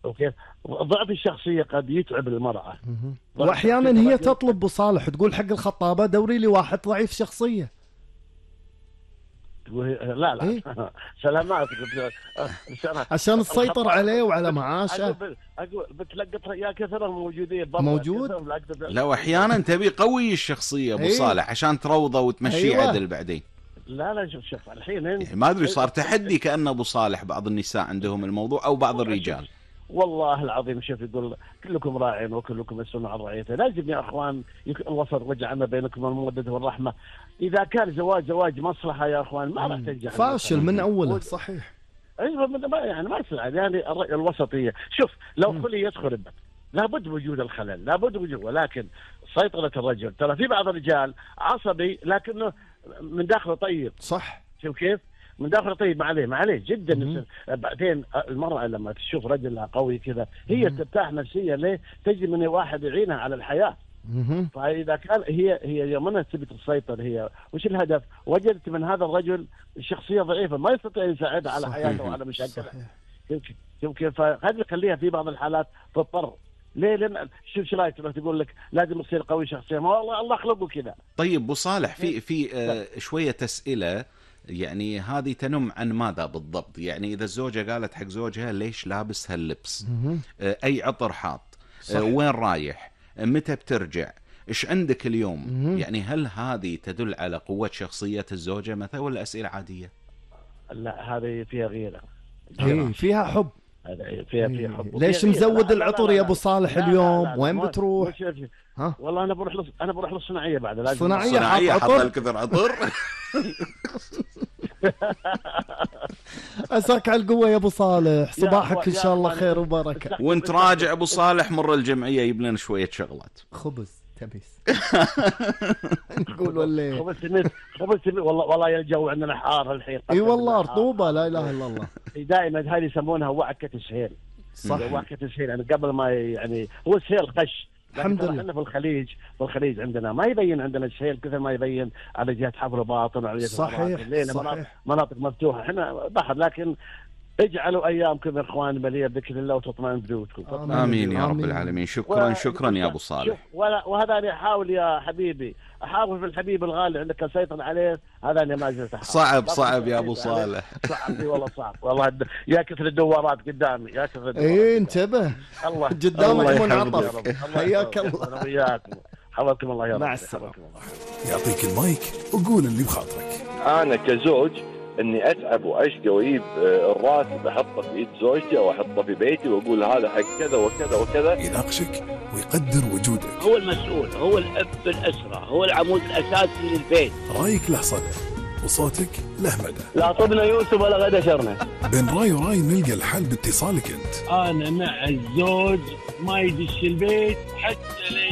اوكي. ضعف الشخصيه قد يتعب المراه. واحيانا هي تطلب ابو صالح تقول حق الخطابه دوري لي واحد ضعيف شخصيه. لا إيه؟ سلامات عشان تسيطر عليه وعلى معاشه. اقول بتلقط يا كثر موجودين موجود. لا واحيانا تبي قوي الشخصيه ابو صالح عشان تروضه وتمشيه عدل بعدين. لا شوف الحين يعني ما ادري صار تحدي كأن ابو صالح بعض النساء عندهم الموضوع او بعض الرجال. والله العظيم شوف يقول كلكم راعين وكلكم مسؤولون عن رعيته. لازم يا اخوان الوسط وجعلنا بينكم المودة والرحمة. اذا كان زواج مصلحة يا اخوان ما راح تنجح. فاشل من اوله. صحيح. ايوه يعني ما يصير يعني الوسطية. شوف لو خلي يدخل البيت لابد وجود الخلل، لابد وجود، ولكن سيطرة الرجل. ترى في بعض الرجال عصبي لكنه من داخله طيب. صح. شوف كيف من داخله طيب، ما عليه جدا. بعدين المرأة لما تشوف رجلها قوي كذا هي ترتاح نفسيا. ليه؟ تجي من واحد يعينها على الحياة. فإذا كان هي يومنا تبي تسيطر، هي وش الهدف؟ وجدت من هذا الرجل شخصية ضعيفة ما يستطيع يساعدها على حياته وعلى مشاكلها. شوف كيف هذا يخليها في بعض الحالات تضطر. ليه؟ لأن شوف رايك تقول لك لازم يصير قوي شخصيا، ما والله الله خلقه كذا. طيب ابو صالح في شوية أسئلة يعني هذه تنم عن ماذا بالضبط؟ يعني إذا الزوجة قالت حق زوجها ليش لابس هاللبس، أي عطر حاط، وين رايح، متى بترجع، إيش عندك اليوم، يعني هل هذه تدل على قوة شخصية الزوجة مثلا ولا أسئلة عادية؟ لا هذه فيها غيرة. فيها حب. فيها حب. ليش مزود العطر يا ابو صالح اليوم؟ وين بتروح؟ والله انا بروح للصناعيه بعد. لازم صناعيه حط الكثر عطر. عساك على القوه يا ابو صالح، صباحك ان شاء الله خير وبركه. وانت راجع ابو صالح مر الجمعيه يجيب لنا شويه شغلات، خبز تبيس. نقول ولا خبز والله يا الجو عندنا حار الحين. اي والله رطوبه لا اله الا الله. دائما هذه يسمونها وعكه السهيل. صح. وعكه السهيل يعني قبل ما يعني هو السهيل قش. الحمد لله. احنا في الخليج عندنا ما يبين عندنا السهيل كثر ما يبين على جهه حفر باطن وعلى جهه صحيح. مناطق مفتوحه. احنا بحر لكن اجعلوا ايامكم يا اخوان مليئه بذكر الله وتطمئن بيوتكم. امين يا رب العالمين. شكرا يا ابو صالح. وهذا انا احاول يا حبيبي، احاول في الحبيب الغالي عندك اسيطر عليه. هذا انا ما زلت احاول. صعب يا ابو صالح. صعب والله صعب والله. يا كثر الدوارات قدامي يا كثر الدوارات. ايه انتبه الله قدامك منعطف. حياك الله. وياكم حفظكم الله يا رب. مع السلامه. يعطيك المايك وقول اللي بخاطرك. انا كزوج اني اتعب واشقى واجيب الراتب احطه في ايد زوجتي او احطه في بيتي واقول هذا حق كذا وكذا وكذا. يناقشك ويقدر وجودك. هو المسؤول، هو الاب بالاسره، هو العمود الاساسي للبيت. رايك له صدى وصوتك له مدى. لا طبنا يوسف ولا غدا شرنا. بين راي وراي نلقى الحل باتصالك انت. انا مع الزوج ما يدش البيت حتى